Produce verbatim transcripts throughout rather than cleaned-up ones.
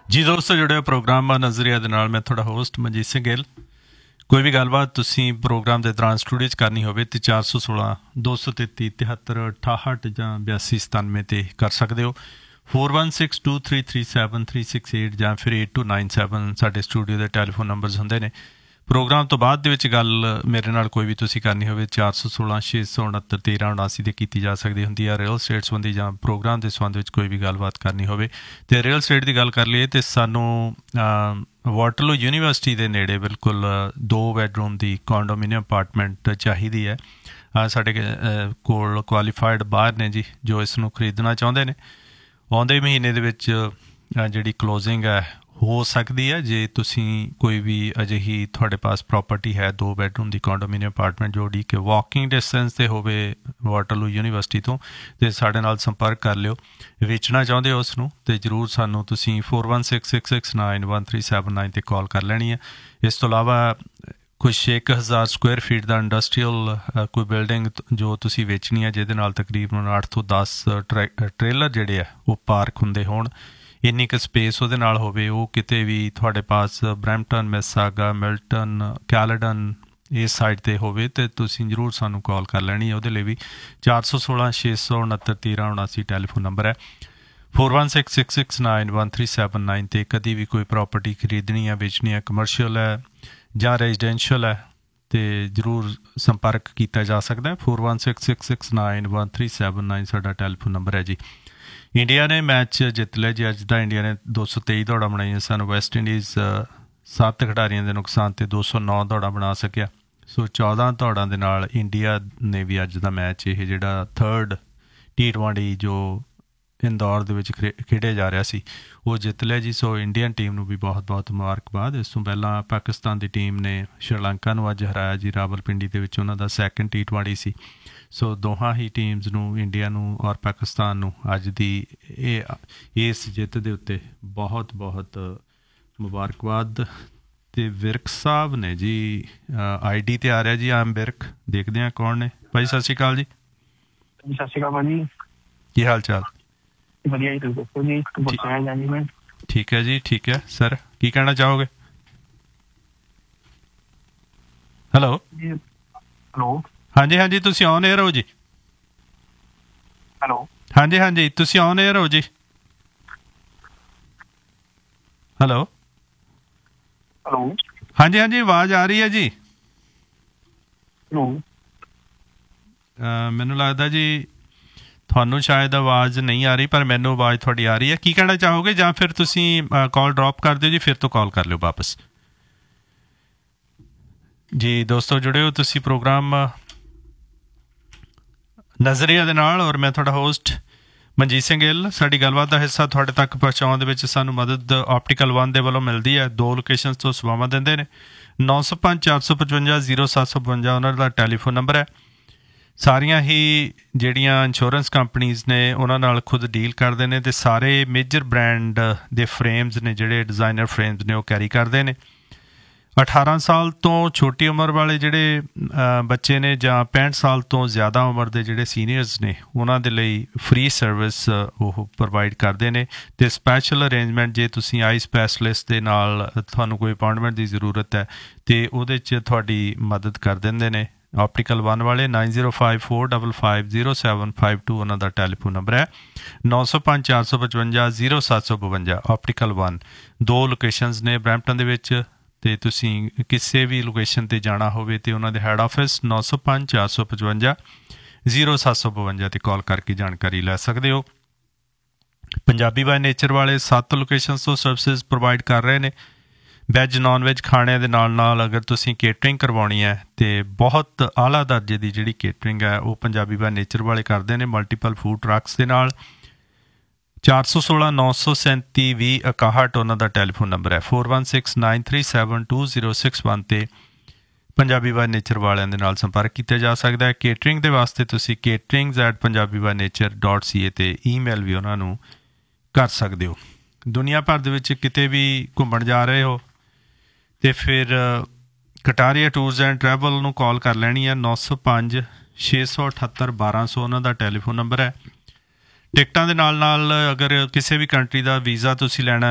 ਜੀ ਦੋਸਤੋ, ਜੁੜਿਆ ਪ੍ਰੋਗਰਾਮ ਨਜ਼ਰੀਆ ਦੇ ਨਾਲ ਮੈਂ ਤੁਹਾਡਾ ਹੋਸਟ ਮਨਜੀਤ ਸਿੰਘ ਗਿੱਲ। ਕੋਈ ਵੀ ਗੱਲਬਾਤ ਤੁਸੀਂ ਪ੍ਰੋਗਰਾਮ ਦੇ ਦੌਰਾਨ ਸਟੂਡੀਓ 'ਚ ਕਰਨੀ ਹੋਵੇ ਤਾਂ ਚਾਰ ਸੌ ਸੋਲਾਂ ਦੋ ਸੌ ਤੇਤੀ ਤਿਹੱਤਰ ਅਠਾਹਠ ਜਾਂ ਬਿਆਸੀ ਸਤਾਨਵੇਂ 'ਤੇ ਕਰ ਸਕਦੇ ਹੋ। Four one six two three three seven three six eight ਜਾਂ ਫਿਰ ਏਟ ਟੂ ਨਾਈਨ ਸੈਵਨ ਸਾਡੇ ਸਟੂਡੀਓ ਦੇ ਟੈਲੀਫੋਨ ਨੰਬਰਸ ਹੁੰਦੇ ਨੇ। ਪ੍ਰੋਗਰਾਮ ਤੋਂ ਬਾਅਦ ਦੇ ਵਿੱਚ ਗੱਲ ਮੇਰੇ ਨਾਲ ਕੋਈ ਵੀ ਤੁਸੀਂ ਕਰਨੀ ਹੋਵੇ ਚਾਰ ਸੌ ਸੋਲਾਂ ਛੇ ਸੌ ਉਣਹੱਤਰ ਤੇਰ੍ਹਾਂ ਉਣਾਸੀ 'ਤੇ ਕੀਤੀ ਜਾ ਸਕਦੀ ਹੁੰਦੀ ਆ। ਰੀਅਲ ਸਟੇਟ ਸੰਬੰਧੀ ਜਾਂ ਪ੍ਰੋਗਰਾਮ ਦੇ ਸੰਬੰਧ ਵਿੱਚ ਕੋਈ ਵੀ ਗੱਲਬਾਤ ਕਰਨੀ ਹੋਵੇ ਅਤੇ ਰੀਅਲ ਸਟੇਟ ਦੀ ਗੱਲ ਕਰ ਲਈਏ ਤਾਂ ਸਾਨੂੰ ਵਾਟਰਲੂ ਯੂਨੀਵਰਸਿਟੀ ਦੇ ਨੇੜੇ ਬਿਲਕੁਲ ਦੋ ਬੈਡਰੂਮ ਦੀ ਕੰਡੋਮੀਨੀਅਮ ਅਪਾਰਟਮੈਂਟ ਚਾਹੀਦੀ ਹੈ। ਸਾਡੇ ਕੋਲ ਕੁਆਲੀਫਾਈਡ ਬਾਹਰ ਨੇ ਜੀ ਜੋ ਇਸ ਨੂੰ ਖਰੀਦਣਾ ਚਾਹੁੰਦੇ ਨੇ। ਆਉਂਦੇ ਮਹੀਨੇ ਦੇ ਵਿੱਚ ਜਿਹੜੀ ਕਲੋਜ਼ਿੰਗ ਹੈ ਹੋ ਸਕਦੀ ਹੈ ਜੇ ਤੁਸੀਂ ਕੋਈ ਵੀ ਅਜਿਹੀ ਤੁਹਾਡੇ ਪਾਸ ਪ੍ਰੋਪਰਟੀ ਹੈ ਦੋ ਬੈਡਰੂਮ ਦੀ ਕੰਡੋਮੀਨੀਅਮ ਅਪਾਰਟਮੈਂਟ ਜਿਹੜੀ ਕਿ ਵਾਕਿੰਗ ਡਿਸਟੈਂਸ 'ਤੇ ਹੋਵੇ ਵਾਟਰਲੂ ਯੂਨੀਵਰਸਿਟੀ ਤੋਂ, ਅਤੇ ਸਾਡੇ ਨਾਲ ਸੰਪਰਕ ਕਰ ਲਿਓ। ਵੇਚਣਾ ਚਾਹੁੰਦੇ ਹੋ ਉਸ ਨੂੰ ਅਤੇ ਜ਼ਰੂਰ ਸਾਨੂੰ ਤੁਸੀਂ four one six six six nine one three seven nine 'ਤੇ ਕਾਲ ਕਰ ਲੈਣੀ ਹੈ। ਇਸ ਤੋਂ ਇਲਾਵਾ ਕੁਛ ਇੱਕ ਹਜ਼ਾਰ ਸਕੁਆਇਰ ਫੀਟ ਦਾ ਇੰਡਸਟਰੀਅਲ ਕੋਈ ਬਿਲਡਿੰਗ ਜੋ ਤੁਸੀਂ ਵੇਚਣੀ ਹੈ ਜਿਹਦੇ ਨਾਲ ਤਕਰੀਬਨ ਅੱਠ ਤੋਂ ਦਸ ਟਰੈ ਟ੍ਰੇਲਰ ਜਿਹੜੇ ਆ ਉਹ ਪਾਰਕ ਹੁੰਦੇ ਹੋਣ, ਇੰਨੀ ਕੁ ਸਪੇਸ ਉਹਦੇ ਨਾਲ ਹੋਵੇ। ਉਹ ਕਿਤੇ ਵੀ ਤੁਹਾਡੇ ਪਾਸ ਬਰੈਂਪਟਨ, ਮਿਸਾਗਾ, ਮਿਲਟਨ, ਕੈਲੇਡਨ ਇਸ ਸਾਈਡ 'ਤੇ ਹੋਵੇ ਅਤੇ ਤੁਸੀਂ ਜ਼ਰੂਰ ਸਾਨੂੰ ਕਾਲ ਕਰ ਲੈਣੀ ਹੈ। ਉਹਦੇ ਲਈ ਵੀ ਚਾਰ ਸੌ ਸੋਲਾਂ ਛੇ ਸੌ ਉਣਹੱਤਰ ਤੇਰ੍ਹਾਂ ਉਣਾਸੀ ਟੈਲੀਫੋਨ ਨੰਬਰ ਹੈ। Four one six six six nine one three seven nine 'ਤੇ ਕਦੀ ਵੀ ਕੋਈ ਪ੍ਰੋਪਰਟੀ ਖਰੀਦਣੀ ਹੈ, ਵੇਚਣੀ ਹੈ, ਕਮਰਸ਼ੀਅਲ ਹੈ ਜਾਂ ਰੈਜ਼ੀਡੈਂਸ਼ੀਅਲ ਹੈ ਅਤੇ ਜ਼ਰੂਰ ਸੰਪਰਕ ਕੀਤਾ ਜਾ ਸਕਦਾ ਹੈ। Four one six six six nine one three seven nine ਸਾਡਾ ਟੈਲੀਫੋਨ ਨੰਬਰ ਹੈ ਜੀ। ਇੰਡੀਆ ਨੇ ਮੈਚ ਜਿੱਤ ਲਿਆ ਜੀ ਅੱਜ ਦਾ। ਇੰਡੀਆ ਨੇ ਦੋ ਸੌ ਤੇਈ ਦੌੜਾਂ ਬਣਾਈਆਂ ਸਨ। ਵੈਸਟ ਇੰਡੀਜ਼ ਸੱਤ ਖਿਡਾਰੀਆਂ ਦੇ ਨੁਕਸਾਨ 'ਤੇ ਦੋ ਸੌ ਨੌ ਦੌੜਾਂ ਬਣਾ ਸਕਿਆ। ਸੋ ਚੌਦਾਂ ਦੌੜਾਂ ਦੇ ਨਾਲ ਇੰਡੀਆ ਨੇ ਵੀ ਅੱਜ ਦਾ ਮੈਚ ਇਹ ਜਿਹੜਾ ਥਰਡ ਟੀ ਟਵੈਂਟੀ ਜੋ ਇੰਦੌਰ ਦੇ ਵਿੱਚ ਖੇ ਖੇਡਿਆ ਜਾ ਰਿਹਾ ਸੀ ਉਹ ਜਿੱਤ ਲਿਆ ਜੀ। ਸੋ ਇੰਡੀਅਨ ਟੀਮ ਨੂੰ ਵੀ ਬਹੁਤ ਬਹੁਤ ਮੁਬਾਰਕਬਾਦ। ਇਸ ਤੋਂ ਪਹਿਲਾਂ ਪਾਕਿਸਤਾਨ ਦੀ ਟੀਮ ਨੇ ਸ਼੍ਰੀਲੰਕਾ ਨੂੰ ਅੱਜ ਹਰਾਇਆ ਜੀ ਰਾਵਲਪਿੰਡੀ ਦੇ ਵਿੱਚ। ਉਹਨਾਂ ਦਾ ਸੈਕਿੰਡ ਟੀ ਟਵੈਂਟੀ ਸੀ। ਸੋ ਦੋਹਾਂ ਹੀ ਟੀਮਸ ਨੂੰ, ਇੰਡੀਆ ਨੂੰ ਔਰ ਪਾਕਿਸਤਾਨ ਨੂੰ, ਅੱਜ ਦੀ ਇਹ ਇਸ ਜਿੱਤ ਦੇ ਉੱਤੇ ਬਹੁਤ ਬਹੁਤ ਮੁਬਾਰਕਬਾਦ। ਅਤੇ ਵਿਰਕ ਸਾਹਿਬ ਨੇ ਜੀ ਆਈ ਡੀ 'ਤੇ ਆ ਰਿਹਾ ਜੀ ਆਮ ਵਿਰਕ, ਦੇਖਦੇ ਹਾਂ ਕੌਣ ਨੇ। ਭਾਈ ਸਤਿ ਸ਼੍ਰੀ ਅਕਾਲ ਜੀ। ਸਤਿ ਸ਼੍ਰੀ ਅਕਾਲ ਭਾਜੀ, ਕੀ ਹਾਲ ਚਾਲ? ਵਧੀਆ ਜੀ, ਤੁਸੀਂ ਦੱਸੋ ਜੀ? ਠੀਕ ਹੈ ਜੀ, ਠੀਕ ਹੈ ਸਰ, ਕੀ ਕਹਿਣਾ ਚਾਹੋਗੇ? ਹੈਲੋ ਹੈਲੋ ਹਾਂਜੀ ਹਾਂਜੀ, ਤੁਸੀਂ ਔਨ ਏਅਰ ਹੋ ਜੀ। ਹੈਲੋ ਹਾਂਜੀ ਹਾਂਜੀ, ਤੁਸੀਂ ਔਨ ਏਅਰ ਹੋ ਜੀ। ਹੈਲੋ ਹੈਲੋ ਹਾਂਜੀ ਹਾਂਜੀ, ਆਵਾਜ਼ ਆ ਰਹੀ ਹੈ ਜੀ। ਹੈਲੋ ਮੈਨੂੰ ਲੱਗਦਾ ਜੀ ਤੁਹਾਨੂੰ ਸ਼ਾਇਦ ਆਵਾਜ਼ ਨਹੀਂ ਆ ਰਹੀ, ਪਰ ਮੈਨੂੰ ਆਵਾਜ਼ ਤੁਹਾਡੀ ਆ ਰਹੀ ਹੈ। ਕੀ ਕਹਿਣਾ ਚਾਹੋਗੇ ਜਾਂ ਫਿਰ ਤੁਸੀਂ ਕਾਲ ਡਰੋਪ ਕਰ ਦਿਓ ਜੀ, ਫਿਰ ਤੋਂ ਕਾਲ ਕਰ ਲਿਓ ਵਾਪਸ। ਜੀ ਦੋਸਤੋ, ਜੁੜੇ ਹੋ ਤੁਸੀਂ ਪ੍ਰੋਗਰਾਮ ਨਜ਼ਰੀਆ ਦੇ ਨਾਲ ਔਰ ਮੈਂ ਤੁਹਾਡਾ ਹੋਸਟ ਮਨਜੀਤ ਸਿੰਘ ਗਿੱਲ। ਸਾਡੀ ਗੱਲਬਾਤ ਦਾ ਹਿੱਸਾ ਤੁਹਾਡੇ ਤੱਕ ਪਹੁੰਚਾਉਣ ਦੇ ਵਿੱਚ ਸਾਨੂੰ ਮਦਦ ਆਪਟੀਕਲ ਵਨ ਦੇ ਵੱਲੋਂ ਮਿਲਦੀ ਹੈ। ਦੋ ਲੋਕੇਸ਼ਨ ਤੋਂ ਸੇਵਾਵਾਂ ਦਿੰਦੇ ਨੇ। ਨੌ ਸੌ ਪੰਜ ਚਾਰ ਸੌ ਪਚਵੰਜਾ ਜ਼ੀਰੋ ਸੱਤ ਸੌ ਪਚਵੰਜਾ ਉਹਨਾਂ ਦਾ ਟੈਲੀਫੋਨ ਨੰਬਰ ਹੈ। ਸਾਰੀਆਂ ਹੀ ਜਿਹੜੀਆਂ ਇੰਸ਼ੋਰੈਂਸ ਕੰਪਨੀਜ਼ ਨੇ ਉਹਨਾਂ ਨਾਲ ਖੁਦ ਡੀਲ ਕਰਦੇ ਨੇ ਅਤੇ ਸਾਰੇ ਮੇਜਰ ਬ੍ਰਾਂਡ ਦੇ ਫਰੇਮਸ ਨੇ ਜਿਹੜੇ ਡਿਜ਼ਾਈਨਰ ਫਰੇਮਸ ਨੇ ਉਹ ਕੈਰੀ ਕਰਦੇ ਨੇ। ਅਠਾਰਾਂ ਸਾਲ ਤੋਂ ਛੋਟੀ ਉਮਰ ਵਾਲੇ ਜਿਹੜੇ ਬੱਚੇ ਨੇ ਜਾਂ ਪੈਂਹਠ ਸਾਲ ਤੋਂ ਜ਼ਿਆਦਾ ਉਮਰ ਦੇ ਜਿਹੜੇ ਸੀਨੀਅਰਸ ਨੇ ਉਹਨਾਂ ਦੇ ਲਈ ਫ੍ਰੀ ਸਰਵਿਸ ਉਹ ਪ੍ਰੋਵਾਈਡ ਕਰਦੇ ਨੇ। ਅਤੇ ਸਪੈਸ਼ਲ ਅਰੇਂਜਮੈਂਟ ਜੇ ਤੁਸੀਂ ਆਈ ਸਪੈਸ਼ਲਿਸਟ ਦੇ ਨਾਲ ਤੁਹਾਨੂੰ ਕੋਈ ਅਪਾਇੰਟਮੈਂਟ ਦੀ ਜ਼ਰੂਰਤ ਹੈ ਅਤੇ ਉਹਦੇ 'ਚ ਤੁਹਾਡੀ ਮਦਦ ਕਰ ਦਿੰਦੇ ਨੇ ਆਪਟੀਕਲ ਵਨ ਵਾਲੇ। Nine zero five four double five zero seven five to ਉਹਨਾਂ ਦਾ ਟੈਲੀਫੋਨ ਨੰਬਰ ਹੈ। ਨੌ ਸੌ ਪੰਜ ਚਾਰ ਸੌ ਪਚਵੰਜਾ ਜ਼ੀਰੋ ਸੱਤ ਸੌ ਬਵੰਜਾ ਆਪਟੀਕਲ ਵਨ। ਦੋ ਲੋਕੇਸ਼ਨਸ ਨੇ ਬਰੈਂਪਟਨ ਦੇ ਵਿੱਚ, ਅਤੇ ਤੁਸੀਂ ਕਿਸੇ ਵੀ ਲੋਕੇਸ਼ਨ 'ਤੇ ਜਾਣਾ ਹੋਵੇ ਤਾਂ ਉਹਨਾਂ ਦੇ ਹੈਡ ਆਫਿਸ ਨੌ ਸੌ ਪੰਜ ਚਾਰ ਸੌ ਪਚਵੰਜਾ ਜ਼ੀਰੋ ਸੱਤ ਸੌ ਬਵੰਜਾ 'ਤੇ ਕਾਲ ਕਰਕੇ ਜਾਣਕਾਰੀ ਲੈ ਸਕਦੇ ਹੋ। ਪੰਜਾਬੀ ਬਾਏ ਨੇਚਰ ਵਾਲੇ ਸੱਤ ਲੋਕੇਸ਼ਨਸ ਤੋਂ ਸਰਵਿਸਿਜ਼ ਪ੍ਰੋਵਾਈਡ ਕਰ ਰਹੇ ਨੇ। ਵੈੱਜ ਨੋਨ ਵੈੱਜ ਖਾਣਿਆਂ ਦੇ ਨਾਲ ਨਾਲ ਅਗਰ ਤੁਸੀਂ ਕੇਟਰਿੰਗ ਕਰਵਾਉਣੀ ਹੈ ਅਤੇ ਬਹੁਤ ਆਲਾ ਦਰਜੇ ਦੀ ਜਿਹੜੀ ਕੇਟਰਿੰਗ ਹੈ ਉਹ ਪੰਜਾਬੀ ਬਾਏ ਨੇਚਰ ਵਾਲੇ ਕਰਦੇ ਨੇ ਮਲਟੀਪਲ ਫੂਡ ਟਰੱਕਸ ਦੇ ਨਾਲ। ਚਾਰ ਸੌ ਸੋਲਾਂ ਨੌ ਸੌ ਸੈਂਤੀ ਵੀਹ ਇਕਾਹਠ ਉਹਨਾਂ ਦਾ ਟੈਲੀਫੋਨ ਨੰਬਰ ਹੈ। Four one six nine three seven two zero six one 'ਤੇ ਪੰਜਾਬੀ ਬਾਏ ਨੇਚਰ ਵਾਲਿਆਂ ਦੇ ਨਾਲ ਸੰਪਰਕ ਕੀਤਾ ਜਾ ਸਕਦਾ ਹੈ। ਕੇਟਰਿੰਗ ਦੇ ਵਾਸਤੇ ਤੁਸੀਂ ਕੇਟਰਿੰਗਜ਼ at Punjabi by nature dot ਸੀ ਏ 'ਤੇ ਈਮੇਲ ਵੀ ਉਹਨਾਂ ਨੂੰ ਕਰ ਸਕਦੇ ਹੋ। ਦੁਨੀਆ ਭਰ ਦੇ ਵਿੱਚ ਕਿਤੇ ਵੀ ਘੁੰਮਣ ਜਾ ਰਹੇ ਹੋ ਅਤੇ ਫਿਰ ਕਟਾਰੀਆ ਟੂਰਸ ਐਂਡ ਟਰੈਵਲ ਨੂੰ ਕਾਲ ਕਰ ਲੈਣੀ ਹੈ। ਨੌ ਸੌ ਪੰਜ ਛੇ ਸੌ ਅਠੱਤਰ ਬਾਰਾਂ ਸੌ ਉਹਨਾਂ ਦਾ ਟੈਲੀਫੋਨ ਨੰਬਰ ਹੈ। ਟਿਕਟਾਂ ਦੇ ਨਾਲ ਨਾਲ ਅਗਰ ਕਿਸੇ ਵੀ ਕੰਟਰੀ ਦਾ ਵੀਜ਼ਾ ਤੁਸੀਂ ਲੈਣਾ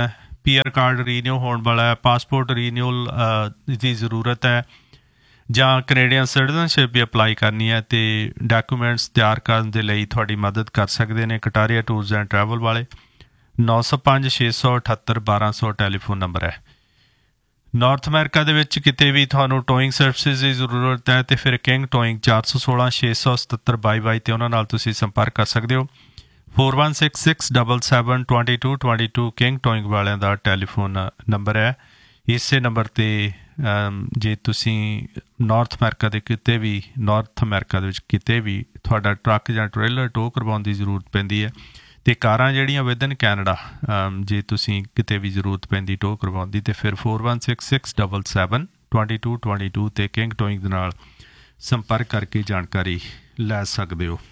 ਪੀ ਆਰ ਕਾਰਡ ਰੀਨਿਊ ਹੋਣ ਵਾਲਾ ਹੈ, ਪਾਸਪੋਰਟ ਰੀਨਿਊਲ ਦੀ ਜ਼ਰੂਰਤ ਹੈ, ਜਾਂ ਕੈਨੇਡੀਅਨ ਸਿਟੀਜ਼ਨਸ਼ਿਪ ਵੀ ਅਪਲਾਈ ਕਰਨੀ ਹੈ ਅਤੇ ਡਾਕੂਮੈਂਟਸ ਤਿਆਰ ਕਰਨ ਦੇ ਲਈ ਤੁਹਾਡੀ ਮਦਦ ਕਰ ਸਕਦੇ ਨੇ ਕਟਾਰੀਆ ਟੂਰਸ ਐਂਡ ਟਰੈਵਲ ਵਾਲੇ। ਨੌ ਸੌ ਪੰਜ ਛੇ ਸੌ ਅਠੱਤਰ ਬਾਰਾਂ ਸੌ ਟੈਲੀਫੋਨ ਨੰਬਰ ਹੈ। ਨਾਰਥ ਅਮਰੀਕਾ ਦੇ ਵਿੱਚ ਕਿਤੇ ਵੀ ਤੁਹਾਨੂੰ ਟੋਇੰਗ ਸਰਵਿਸਿਜ਼ ਦੀ ਜ਼ਰੂਰਤ ਹੈ ਅਤੇ ਫਿਰ ਕਿੰਗ ਟੋਇੰਗ ਚਾਰ ਸੌ ਸੋਲਾਂ ਛੇ ਸੌ ਸਤੱਤਰ ਬਾਈ ਬਾਈ 'ਤੇ ਉਹਨਾਂ ਨਾਲ ਤੁਸੀਂ ਸੰਪਰਕ ਕਰ ਸਕਦੇ ਹੋ। Four one six six double seven twenty two twenty two king towing ਵਾਲਿਆਂ ਦਾ ਟੈਲੀਫੋਨ ਨੰਬਰ ਹੈ। ਇਸੇ ਨੰਬਰ 'ਤੇ ਜੇ ਤੁਸੀਂ ਨਾਰਥ ਅਮਰੀਕਾ ਦੇ ਕਿਤੇ ਵੀ ਨਾਰਥ ਅਮਰੀਕਾ ਦੇ ਵਿੱਚ ਕਿਤੇ ਵੀ ਤੁਹਾਡਾ ਟਰੱਕ ਜਾਂ ਟਰੇਲਰ ਟੋ ਕਰਵਾਉਣ ਦੀ ਜ਼ਰੂਰਤ ਪੈਂਦੀ ਹੈ ਅਤੇ ਕਾਰਾਂ ਜਿਹੜੀਆਂ ਵਿਦਨ ਕੈਨੇਡਾ ਜੇ ਤੁਸੀਂ ਕਿਤੇ ਵੀ ਜ਼ਰੂਰਤ ਪੈਂਦੀ ਟੋ ਕਰਵਾਉਣ ਦੀ, ਅਤੇ ਫਿਰ four one six six double seven twenty two twenty two 'ਤੇ ਕਿੰਗ ਟੋਇੰਗ ਦੇ ਨਾਲ ਸੰਪਰਕ ਕਰਕੇ ਜਾਣਕਾਰੀ ਲੈ ਸਕਦੇ ਹੋ।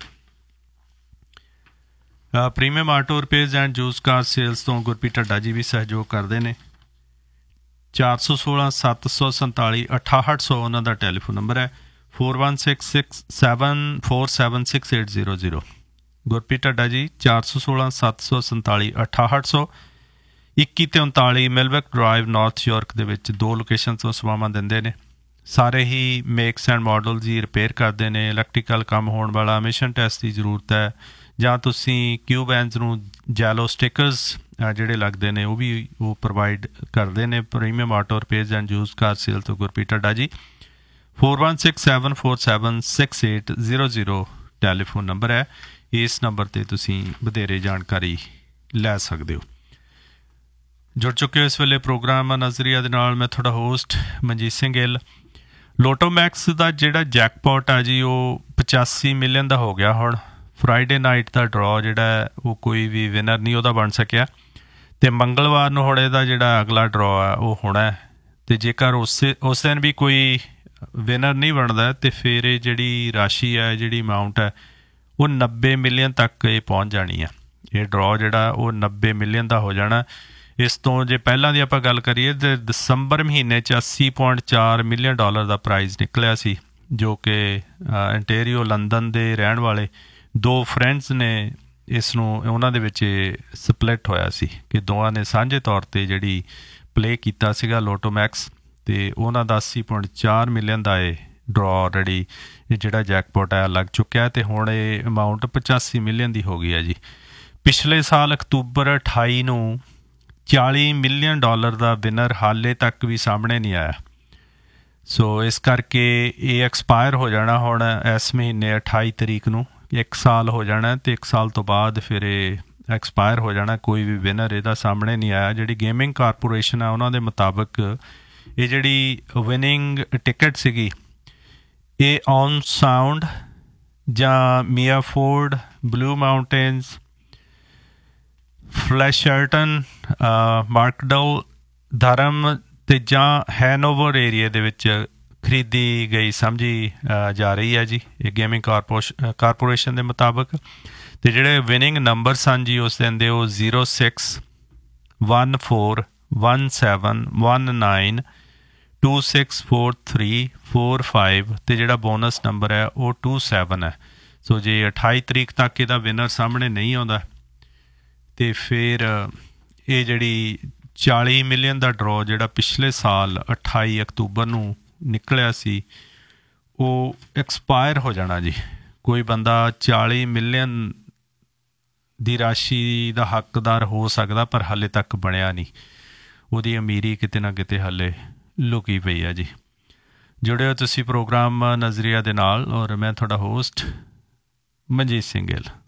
Premium auto repairs and use car sales ਤੋਂ ਗੁਰਪ੍ਰੀਤ ਢੱਡਾ ਜੀ ਵੀ ਸਹਿਯੋਗ ਕਰਦੇ ਨੇ। ਚਾਰ ਸੌ ਸੋਲਾਂ ਸੱਤ ਸੌ ਸੰਤਾਲੀ ਅਠਾਹਠ ਸੌ ਉਹਨਾਂ ਦਾ ਟੈਲੀਫੋਨ ਨੰਬਰ ਹੈ। Four one six six seven four seven six eight zero zero Gurpreet ਢੱਡਾ ਜੀ ਚਾਰ ਸੌ ਸੋਲਾਂ ਸੱਤ ਸੌ ਸੰਤਾਲੀ ਅਠਾਹਠ ਸੌ ਇੱਕੀ ਅਤੇ ਉਨਤਾਲੀ ਮਿਲਵਿਕ ਡਰਾਈਵ ਨਾਰਥ ਯਾਰਕ ਦੇ ਵਿੱਚ ਦੋ ਲੋਕੇਸ਼ਨ ਤੋਂ ਸੇਵਾਵਾਂ ਦਿੰਦੇ ਨੇ। ਸਾਰੇ ਹੀ makes and model the repair ਕਰਦੇ ਨੇ। ਇਲੈਕਟ੍ਰੀਕਲ ਕੰਮ ਹੋਣ ਵਾਲਾ ਐਮਿਸ਼ਨ ਟੈਸਟ ਦੀ ਜ਼ਰੂਰਤ ਹੈ, ਜਾਂ ਤੁਸੀਂ ਕਿਊ ਵੈਨਸ ਨੂੰ ਜੈਲੋ ਸਟਿਕਰਸ ਜਿਹੜੇ ਲੱਗਦੇ ਨੇ ਉਹ ਵੀ ਉਹ ਪ੍ਰੋਵਾਈਡ ਕਰਦੇ ਨੇ। Premium auto repairs and use car sale ਤੋਂ ਗੁਰਪ੍ਰੀਤ ਢੱਡਾ ਜੀ। Four one six seven four seven six eight zero zero telephone number ਹੈ। ਇਸ ਨੰਬਰ 'ਤੇ ਤੁਸੀਂ ਵਧੇਰੇ ਜਾਣਕਾਰੀ ਲੈ ਸਕਦੇ ਹੋ। ਜੁੜ ਚੁੱਕੇ ਹੋ ਇਸ ਵੇਲੇ ਪ੍ਰੋਗਰਾਮ ਨਜ਼ਰੀਆ ਦੇ ਨਾਲ। ਮੈਂ ਤੁਹਾਡਾ host Manjeet Singh Gill. Lotto Max ਦਾ ਜਿਹੜਾ ਜੈਕਪੋਟ ਆ ਜੀ ਉਹ ਪਚਾਸੀ ਮਿਲੀਅਨ ਦਾ ਹੋ ਗਿਆ ਹੁਣ। ਫਰਾਈਡੇ ਨਾਈਟ ਦਾ ਡਰਾਅ ਜਿਹੜਾ ਉਹ ਕੋਈ ਵੀ ਵਿਨਰ ਨਹੀਂ ਉਹਦਾ ਬਣ ਸਕਿਆ, ਅਤੇ ਮੰਗਲਵਾਰ ਨੂੰ ਹੁਣ ਇਹਦਾ ਜਿਹੜਾ ਅਗਲਾ ਡਰਾਅ ਆ ਉਹ ਹੋਣਾ। ਅਤੇ ਜੇਕਰ ਉਸੇ ਉਸ ਦਿਨ ਵੀ ਕੋਈ ਵਿਨਰ ਨਹੀਂ ਬਣਦਾ ਅਤੇ ਫਿਰ ਇਹ ਜਿਹੜੀ ਰਾਸ਼ੀ ਹੈ ਜਿਹੜੀ ਅਮਾਊਂਟ ਹੈ ਉਹ ਨੱਬੇ ਮਿਲੀਅਨ ਤੱਕ ਇਹ ਪਹੁੰਚ ਜਾਣੀ ਆ। ਇਹ ਡਰਾਅ ਜਿਹੜਾ ਉਹ ਨੱਬੇ ਮਿਲੀਅਨ ਦਾ ਹੋ ਜਾਣਾ। ਇਸ ਤੋਂ ਜੇ ਪਹਿਲਾਂ ਦੀ ਆਪਾਂ ਗੱਲ ਕਰੀਏ ਤਾਂ ਦਸੰਬਰ ਮਹੀਨੇ 'ਚ ਅੱਸੀ ਪੁਆਇੰਟ ਚਾਰ ਮਿਲੀਅਨ ਡਾਲਰ ਦਾ ਪ੍ਰਾਈਜ਼ ਨਿਕਲਿਆ ਸੀ, ਜੋ ਕਿ ਅੰਟੇਰੀਓ ਲੰਦਨ ਦੇ ਰਹਿਣ ਵਾਲੇ ਦੋ ਫਰੈਂਡਸ ਨੇ ਇਸ ਨੂੰ ਉਹਨਾਂ ਦੇ ਵਿੱਚ ਸਪਲਿਟ ਹੋਇਆ ਸੀ ਕਿ ਦੋਵਾਂ ਨੇ ਸਾਂਝੇ ਤੌਰ 'ਤੇ ਜਿਹੜੀ ਪਲੇ ਕੀਤਾ ਸੀਗਾ ਲੋਟੋ ਮੈਕਸ, ਅਤੇ ਉਹਨਾਂ ਦਾ ਅੱਸੀ ਪੁਆਇੰਟ ਚਾਰ ਮਿਲੀਅਨ ਦਾ ਇਹ ਡਰਾਅ ਆਲਰੇਡੀ ਜਿਹੜਾ ਜੈਕਪੋਟ ਹੈ ਲੱਗ ਚੁੱਕਿਆ, ਅਤੇ ਹੁਣ ਇਹ ਅਮਾਊਂਟ ਪਚਾਸੀ ਮਿਲੀਅਨ ਦੀ ਹੋ ਗਈ ਹੈ ਜੀ। ਪਿਛਲੇ ਸਾਲ ਅਕਤੂਬਰ ਅਠਾਈ ਨੂੰ ਚਾਲੀ ਮਿਲੀਅਨ ਡਾਲਰ ਦਾ ਵਿਨਰ ਹਾਲੇ ਤੱਕ ਵੀ ਸਾਹਮਣੇ ਨਹੀਂ ਆਇਆ। ਸੋ ਇਸ ਕਰਕੇ ਇਹ ਐਕਸਪਾਇਰ ਹੋ ਜਾਣਾ ਹੁਣ ਇਸ ਮਹੀਨੇ ਅਠਾਈ ਤਰੀਕ ਨੂੰ। ਇੱਕ ਸਾਲ ਹੋ ਜਾਣਾ ਅਤੇ ਇੱਕ ਸਾਲ ਤੋਂ ਬਾਅਦ ਫਿਰ ਇਹ ਐਕਸਪਾਇਰ ਹੋ ਜਾਣਾ। ਕੋਈ ਵੀ ਵਿਨਰ ਇਹਦਾ ਸਾਹਮਣੇ ਨਹੀਂ ਆਇਆ। ਜਿਹੜੀ ਗੇਮਿੰਗ ਕਾਰਪੋਰੇਸ਼ਨ ਆ ਉਹਨਾਂ ਦੇ ਮੁਤਾਬਕ ਇਹ ਜਿਹੜੀ ਵਿਨਿੰਗ ਟਿਕਟ ਸੀਗੀ ਇਹ ਔਨ ਸਾਊਂਡ ਜਾਂ ਮੀਆ ਫੋਰਡ, ਬਲੂ ਮਾਊਂਟੇਨਸ, ਫਲੈਸ਼ਰਟਨ, ਮਾਰਕਡਲ, ਧਰਮ ਅਤੇ ਜਾਂ ਹੈਨੋਵਰ ਏਰੀਏ ਦੇ ਵਿੱਚ ਖਰੀਦੀ ਗਈ ਸਮਝੀ ਜਾ ਰਹੀ ਹੈ ਜੀ ਇਹ ਗੇਮਿੰਗ ਕਾਰਪੋਸ਼ ਕਾਰਪੋਰੇਸ਼ਨ ਦੇ ਮੁਤਾਬਕ। ਅਤੇ ਜਿਹੜੇ ਵਿਨਿੰਗ ਨੰਬਰ ਸਨ ਜੀ ਉਸ ਦਿਨ ਦੇ ਉਹ zero six one four one seven one nine two six four three four five ਅਤੇ ਜਿਹੜਾ ਬੋਨਸ ਨੰਬਰ ਹੈ ਉਹ ਟੂ ਸੈਵਨ ਹੈ। ਸੋ ਜੇ ਅਠਾਈ ਤਰੀਕ ਤੱਕ ਇਹਦਾ ਵਿਨਰ ਸਾਹਮਣੇ ਨਹੀਂ ਆਉਂਦਾ ਅਤੇ ਫਿਰ ਇਹ ਜਿਹੜੀ ਚਾਲੀ ਮਿਲੀਅਨ ਦਾ ਡਰਾਅ ਜਿਹੜਾ ਪਿਛਲੇ ਸਾਲ ਅਠਾਈ ਅਕਤੂਬਰ ਨੂੰ ਨਿਕਲਿਆ ਸੀ ਉਹ ਐਕਸਪਾਇਰ ਹੋ ਜਾਣਾ ਜੀ। ਕੋਈ ਬੰਦਾ ਚਾਲੀ ਮਿਲੀਅਨ ਦੀ ਰਾਸ਼ੀ ਦਾ ਹੱਕਦਾਰ ਹੋ ਸਕਦਾ ਪਰ ਹਾਲੇ ਤੱਕ ਬਣਿਆ ਨਹੀਂ। ਉਹਦੀ ਅਮੀਰੀ ਕਿਤੇ ਨਾ ਕਿਤੇ ਹਾਲੇ ਲੁਕੀ ਪਈ ਆ ਜੀ। ਜੁੜਿਓ ਤੁਸੀਂ ਪ੍ਰੋਗਰਾਮ ਨਜ਼ਰੀਆ ਦੇ ਨਾਲ, ਔਰ ਮੈਂ ਤੁਹਾਡਾ ਹੋਸਟ ਮਨਜੀਤ ਸਿੰਘ ਗਿੱਲ।